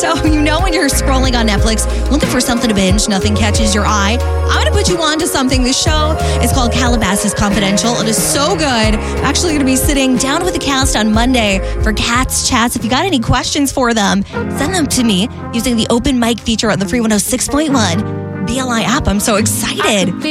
So, when you're scrolling on Netflix, looking for something to binge, nothing catches your eye. I'm going to put you on to something. This show is called Calabasas Confidential. It is so good. I'm actually going to be sitting down with the cast on Monday for Cats Chats. If you got any questions for them, send them to me using the open mic feature on the Free 106.1 BLI app. I'm so excited.